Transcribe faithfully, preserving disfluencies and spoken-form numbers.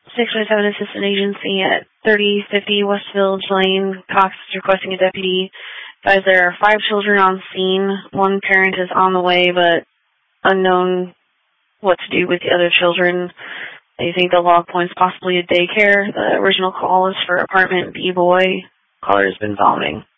six one seven Assistant Agency at thirty fifty West Village Lane. Cox is requesting a deputy. Guys, there are five children on scene. One parent is on the way, but unknown what to do with the other children. They think the log point's possibly a daycare. The original call is for apartment B boy. Caller has been vomiting.